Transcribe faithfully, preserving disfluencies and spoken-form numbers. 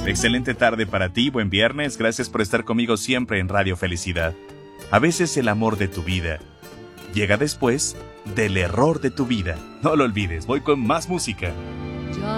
Excelente tarde para ti, buen viernes. Gracias por estar conmigo siempre en Radio Felicidad. A veces el amor de tu vida llega después del error de tu vida. No lo olvides, voy con más música.